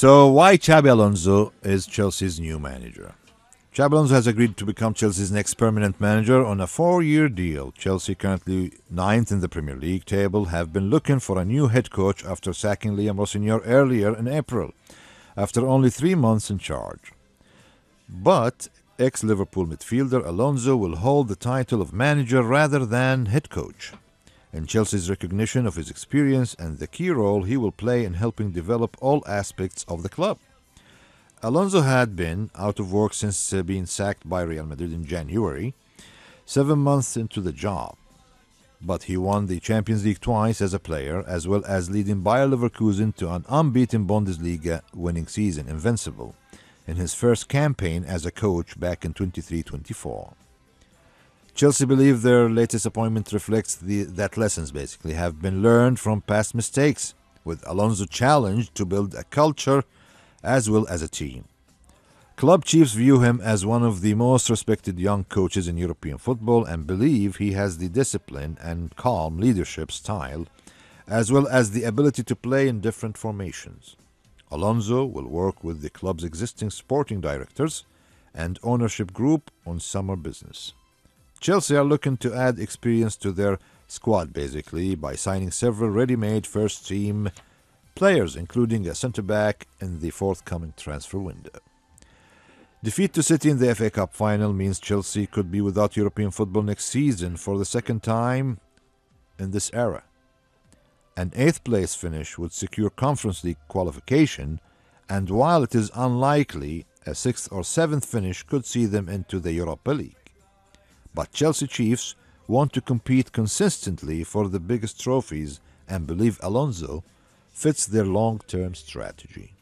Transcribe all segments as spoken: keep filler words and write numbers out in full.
So why Xabi Alonso is Chelsea's new manager? Xabi Alonso has agreed to become Chelsea's next permanent manager on a four-year deal. Chelsea, currently ninth in the Premier League table, have been looking for a new head coach after sacking Liam Rossignol earlier in April, after only three months in charge. But ex-Liverpool midfielder Alonso will hold the title of manager rather than head coach, in Chelsea's recognition of his experience and the key role he will play in helping develop all aspects of the club. Alonso had been out of work since uh, being sacked by Real Madrid in January, seven months into the job. But he won the Champions League twice as a player, as well as leading Bayer Leverkusen to an unbeaten Bundesliga winning season, invincible, in his first campaign as a coach back in twenty-three twenty-four. Chelsea believe their latest appointment reflects the, that lessons basically have been learned from past mistakes, with Alonso challenged to build a culture as well as a team. Club chiefs view him as one of the most respected young coaches in European football and believe he has the discipline and calm leadership style, as well as the ability to play in different formations. Alonso will work with the club's existing sporting directors and ownership group on summer business. Chelsea are looking to add experience to their squad basically by signing several ready-made first-team players, including a centre-back in the forthcoming transfer window. Defeat to City in the F A Cup final means Chelsea could be without European football next season for the second time in this era. An eighth-place finish would secure Conference League qualification, and while it is unlikely, a sixth or seventh finish could see them into the Europa League. But Chelsea Chiefs want to compete consistently for the biggest trophies and believe Alonso fits their long-term strategy.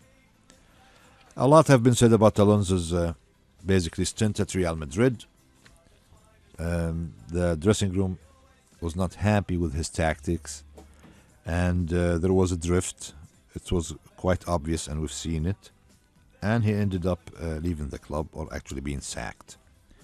A lot have been said about Alonso's uh, basically stint at Real Madrid. Um, the dressing room was not happy with his tactics, and uh, there was a drift. It was quite obvious, and we've seen it. And he ended up uh, leaving the club, or actually being sacked.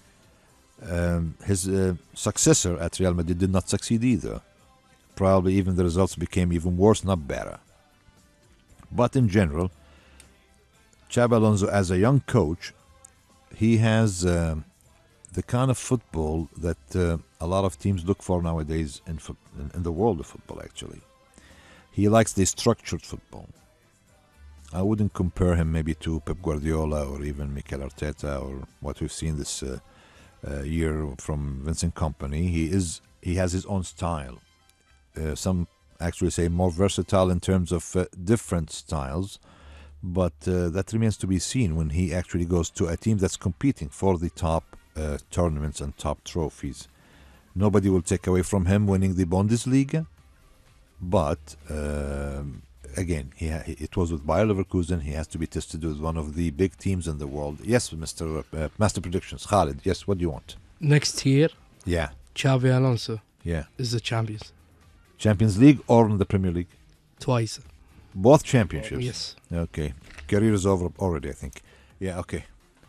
Um, his uh, successor at Real Madrid did not succeed either. Probably even the results became even worse, not better. But in general, Xabi Alonso, as a young coach, he has uh, the kind of football that uh, a lot of teams look for nowadays in, fo- in the world of football, actually. He likes the structured football. I wouldn't compare him maybe to Pep Guardiola or even Mikel Arteta or what we've seen this uh, uh, year from Vincent Kompany. He is he has his own style. Uh, some actually say more versatile in terms of uh, different styles, but uh, that remains to be seen when he actually goes to a team that's competing for the top uh, tournaments and top trophies. Nobody will take away from him winning the Bundesliga, but um, again, he ha- it was with Bayer Leverkusen. He has to be tested with one of the big teams in the world. Yes, Mister Uh, Master Predictions, Khalid. Yes, what do you want? Next year, Yeah, Xabi Alonso yeah. is the champions. Champions League or in the Premier League? Twice. Both championships? Yes. Okay. Career is over already, I think. Yeah, okay.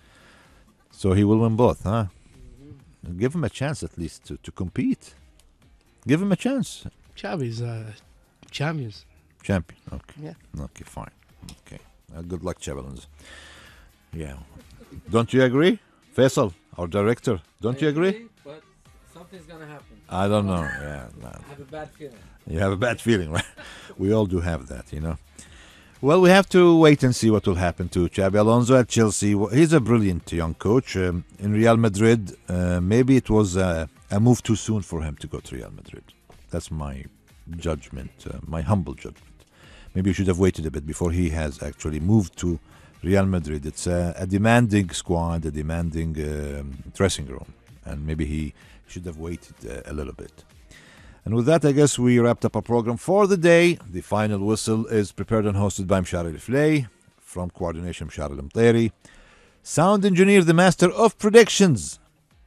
So he will win both, huh? Give him a chance at least to, to compete. Give him a chance. Xabi's uh, champions. Champion. Okay. Yeah. Okay, fine. Okay. Uh, good luck, Xabi Alonso. Yeah. Don't you agree? Faisal, our director, don't I you agree? agree, but something's gonna happen. I don't know. Yeah, no. I have a bad feeling. You have a bad feeling, right? We all do have that, you know. Well, we have to wait and see what will happen to Xabi Alonso at Chelsea. He's a brilliant young coach. Um, in Real Madrid, uh, maybe it was a, a move too soon for him to go to Real Madrid. That's my judgment, uh, my humble judgment. Maybe he should have waited a bit before he has actually moved to Real Madrid. It's a, a demanding squad, a demanding um, dressing room, and maybe he should have waited uh, a little bit. And with that, I guess we wrapped up our program for the day. The final whistle is prepared and hosted by Mshari Riflay. From coordination, Mshari Al-Mtairi. Sound engineer, the master of predictions,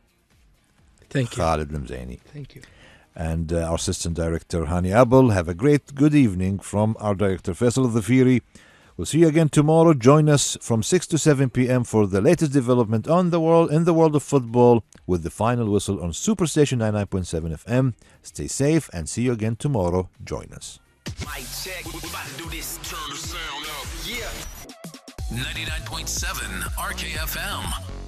Thank you. Khalid Limzaini. Thank you. And uh, our assistant director, Hani Abel. Have a great good evening from our director, Faisal Al-Dhafiri. We'll see you again tomorrow. Join us from six to seven p.m. for the latest development on the world in the world of football with the final whistle on Superstation ninety-nine point seven F M. Stay safe and see you again tomorrow. Join us. Mic check. We about to do this. Turn the sound up. Yeah. ninety-nine point seven R K F M.